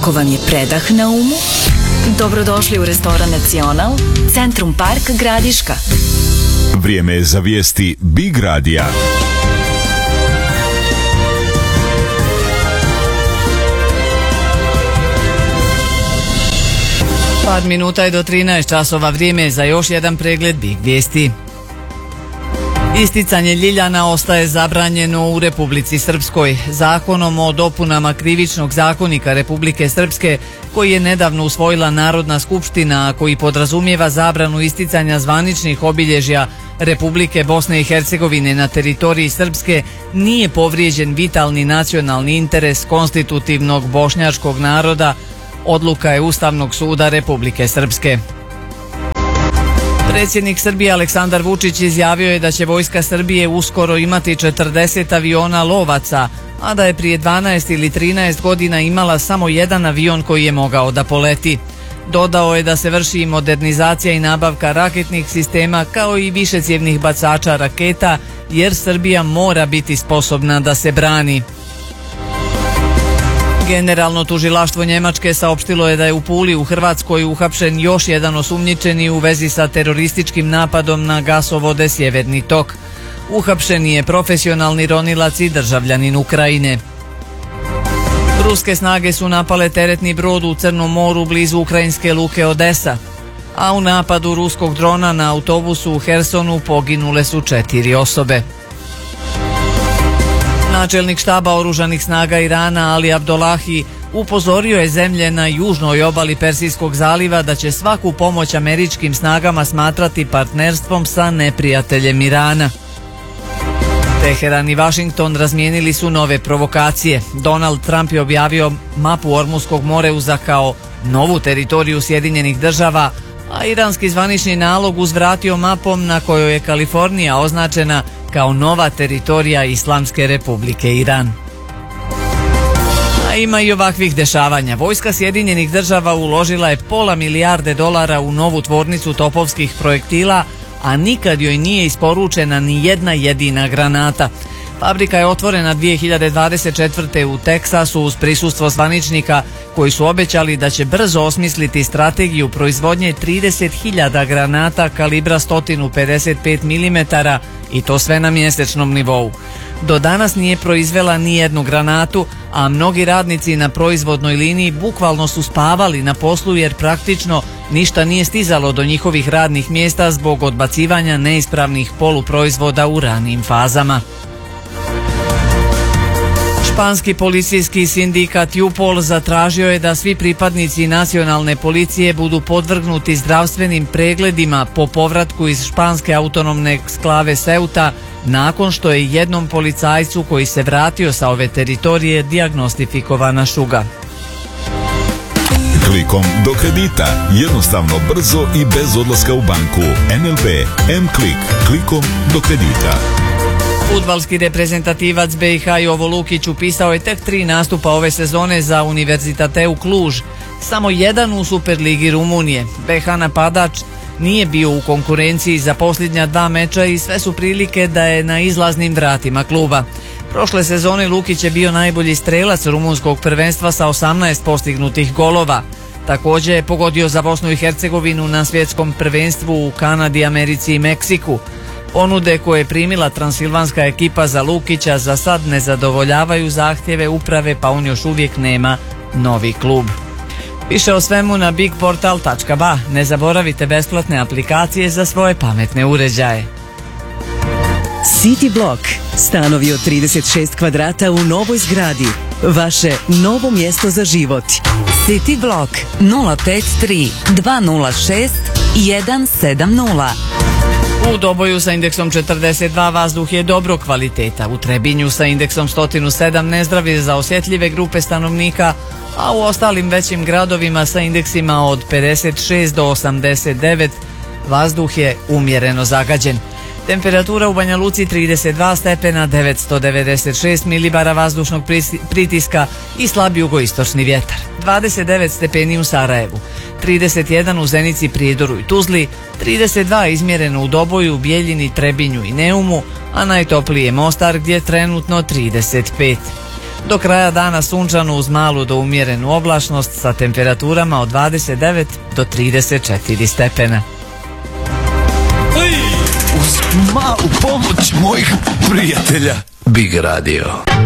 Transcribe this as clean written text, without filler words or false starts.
Ako vam je predah na umu, dobrodošli u restoran Nacional, Centrum Park Gradiška. Vrijeme je za vijesti Big Radija. Par minuta je do 13 časova, vrijeme za još jedan pregled Big vijesti. Isticanje ljiljana ostaje zabranjeno u Republici Srpskoj. Zakonom o dopunama Krivičnog zakonika Republike Srpske, koji je nedavno usvojila Narodna skupština, a koji podrazumijeva zabranu isticanja zvaničnih obilježja Republike Bosne i Hercegovine na teritoriji Srpske, nije povrijeđen vitalni nacionalni interes konstitutivnog bošnjačkog naroda, odluka je Ustavnog suda Republike Srpske. Predsjednik Srbije Aleksandar Vučić izjavio je da će Vojska Srbije uskoro imati 40 aviona lovaca, a da je prije 12 ili 13 godina imala samo jedan avion koji je mogao da poleti. Dodao je da se vrši i modernizacija i nabavka raketnih sistema kao i višecjevnih bacača raketa, jer Srbija mora biti sposobna da se brani. Generalno tužilaštvo Njemačke saopštilo je da je u Puli u Hrvatskoj uhapšen još jedan osumnjičeni u vezi sa terorističkim napadom na gasovode Sjeverni tok. Uhapšen je profesionalni ronilac i državljanin Ukrajine. Ruske snage su napale teretni brod u Crnom moru blizu ukrajinske luke Odesa, a u napadu ruskog drona na autobusu u Hersonu poginule su 4 osobe. Načelnik štaba oružanih snaga Irana Ali Abdolahi upozorio je zemlje na južnoj obali Persijskog zaliva da će svaku pomoć američkim snagama smatrati partnerstvom sa neprijateljem Irana. Teheran i Washington razmijenili su nove provokacije. Donald Trump je objavio mapu Ormuskog moreuza kao novu teritoriju Sjedinjenih država, a iranski zvanični nalog uzvratio mapom na kojoj je Kalifornija označena kao nova teritorija Islamske republike Iran. A ima i ovakvih dešavanja. Vojska Sjedinjenih država uložila je $500 milijarde u novu tvornicu topovskih projektila, a nikad joj nije isporučena ni jedna jedina granata. Fabrika je otvorena 2024. u Teksasu uz prisustvo zvaničnika koji su obećali da će brzo osmisliti strategiju proizvodnje 30.000 granata kalibra 155 mm i to sve na mjesečnom nivou. Do danas nije proizvela ni jednu granatu, a mnogi radnici na proizvodnoj liniji bukvalno su spavali na poslu jer praktično ništa nije stizalo do njihovih radnih mjesta zbog odbacivanja neispravnih poluproizvoda u ranijim fazama. Španski policijski sindikat UPOL zatražio je da svi pripadnici nacionalne policije budu podvrgnuti zdravstvenim pregledima po povratku iz španske autonomne eksklave Ceuta nakon što je jednom policajcu koji se vratio sa ove teritorije dijagnostifikovana šuga. Klikom do kredita, jednostavno, brzo i bez odlaska u banku. NLB M-Klik, klikom do kredita. Fudbalski reprezentativac BiH Jovo Lukić upisao je tek 3 nastupa ove sezone za Univerzitateu Cluj, samo jedan u Superligi Rumunije. BiH napadač nije bio u konkurenciji za posljednja 2 meča i sve su prilike da je na izlaznim vratima kluba. Prošle sezone Lukić je bio najbolji strelac rumunskog prvenstva sa 18 postignutih golova. Također je pogodio za Bosnu i Hercegovinu na svjetskom prvenstvu u Kanadi, Americi i Meksiku. Ponude koje je primila transilvanska ekipa za Lukića za sad ne zadovoljavaju zahtjeve uprave, pa on još uvijek nema novi klub. Više o svemu na bigportal.ba. Ne zaboravite besplatne aplikacije za svoje pametne uređaje. City Block. Stanovi od 36 kvadrata u novoj zgradi. Vaše novo mjesto za život. City Block 053 206 170. U Doboju sa indeksom 42 vazduh je dobro kvaliteta, u Trebinju sa indeksom 107 nezdrav je za osjetljive grupe stanovnika, a u ostalim većim gradovima sa indeksima od 56 do 89 vazduh je umjereno zagađen. Temperatura u Banja Luci 32 stepena, 996 milibara vazdušnog pritiska i slab jugoistočni vjetar. 29 stepeni u Sarajevu, 31 u Zenici, Prijedoru i Tuzli, 32 izmjereno u Doboju, Bijeljini, Trebinju i Neumu, a najtoplije je Mostar gdje je trenutno 35. Do kraja dana sunčano uz malu do umjerenu oblačnost sa temperaturama od 29 do 34 stepena. Uz malu pomoć mojih prijatelja Big Radio.